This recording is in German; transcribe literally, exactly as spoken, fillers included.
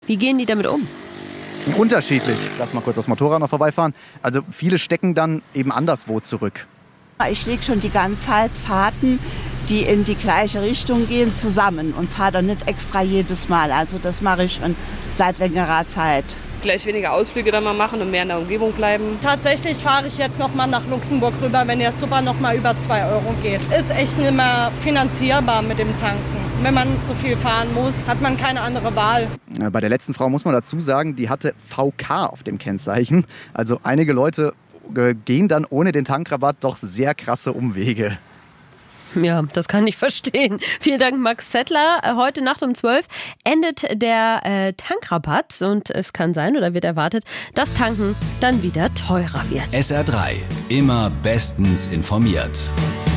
Wie gehen die damit um? Unterschiedlich. Lass mal kurz das Motorrad noch vorbeifahren. Also viele stecken dann eben anderswo zurück. Ich lege schon die ganze Zeit Fahrten, die in die gleiche Richtung gehen, zusammen und fahre dann nicht extra jedes Mal. Also das mache ich schon seit längerer Zeit. Gleich weniger Ausflüge dann mal machen und mehr in der Umgebung bleiben. Tatsächlich fahre ich jetzt noch mal nach Luxemburg rüber, wenn der Super noch mal über zwei Euro geht. Ist echt nicht mehr finanzierbar mit dem Tanken. Wenn man so viel fahren muss, hat man keine andere Wahl. Bei der letzten Frau muss man dazu sagen, die hatte V K auf dem Kennzeichen. Also einige Leute gehen dann ohne den Tankrabatt doch sehr krasse Umwege. Ja, das kann ich verstehen. Vielen Dank, Max Zettler. Heute Nacht um zwölf endet der äh, Tankrabatt und es kann sein oder wird erwartet, dass Tanken dann wieder teurer wird. S R drei, immer bestens informiert.